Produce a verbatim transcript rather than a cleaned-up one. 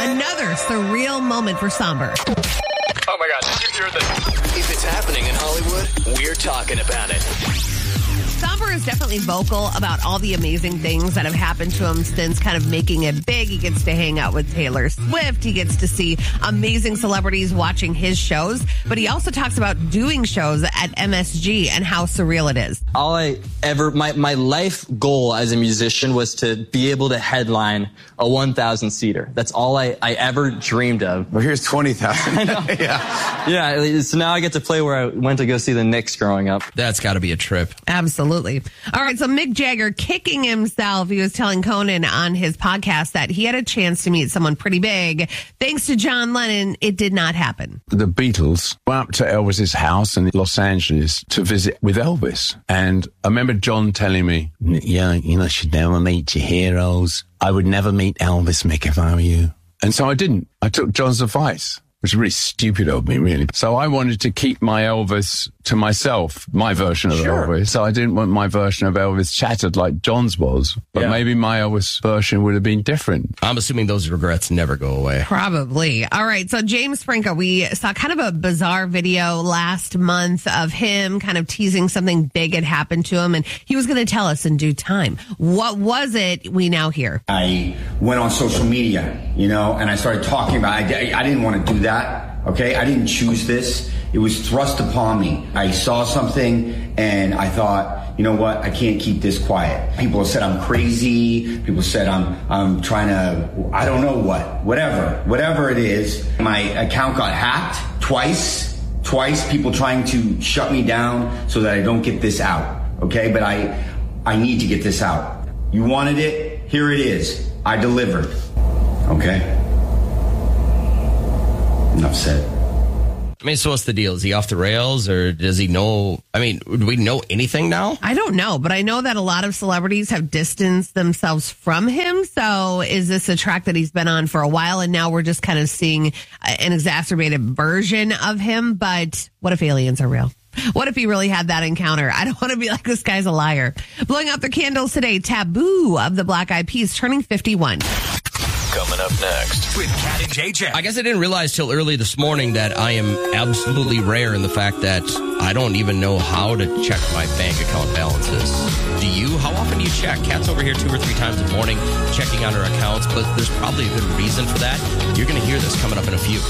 Another surreal moment for Somber. Oh my God, did you hear this? If it's happening in Hollywood, we're talking about it. Somber is definitely vocal about all the amazing things that have happened to him since kind of making it big. He gets to hang out with Taylor Swift. He gets to see amazing celebrities watching his shows. But he also talks about doing shows at M S G and how surreal it is. All I ever, my, my life goal as a musician was to be able to headline a one thousand seater. That's all I, I ever dreamed of. Well, here's twenty thousand. yeah. Yeah. So now I get to play where I went to go see the Knicks growing up. That's got to be a trip. Absolutely. All right, so Mick Jagger kicking himself. He was telling Conan on his podcast that he had a chance to meet someone pretty big. Thanks to John Lennon, it did not happen. The Beatles went up to Elvis's house in Los Angeles to visit with Elvis. And I remember John telling me, yeah, you know, you should never meet your heroes. I would never meet Elvis, Mick, if I were you. And so I didn't. I took John's advice. Which is really stupid of me, really. So I wanted to keep my Elvis to myself, my version of Sure. Elvis. So I didn't want my version of Elvis chattered like John's was. But Yeah. maybe my Elvis version would have been different. I'm assuming those regrets never go away. Probably. All right. So James Franco, we saw kind of a bizarre video last month of him kind of teasing something big had happened to him, and he was going to tell us in due time. What was it? We now hear. I went on social media, you know, and I started talking about, I, I didn't want to do that. Okay. I didn't choose this. It was thrust upon me. I saw something and I thought, you know what? I can't keep this quiet. People said I'm crazy. People said I'm, I'm trying to, I don't know what, whatever, whatever it is. My account got hacked twice, twice people trying to shut me down so that I don't get this out. Okay. But I, I need to get this out. You wanted it. Here it is. I delivered. Okay. Enough said. I mean, so what's the deal? Is he off the rails, or does he know? I mean, do we know anything now? I don't know, but I know that a lot of celebrities have distanced themselves from him. So is this a track that he's been on for a while, and now we're just kind of seeing an exacerbated version of him? But what if aliens are real? What if he really had that encounter? I don't want to be like, this guy's a liar. Blowing out their candles today, Taboo of the Black Eyed Peas turning fifty-one. Coming up next with Cat and J J. I guess I didn't realize till early this morning that I am absolutely rare in the fact that I don't even know how to check my bank account balances. Do you? How often do you check? Kat's over here two or three times a morning checking on her accounts, but there's probably a good reason for that. You're going to hear this coming up in a few.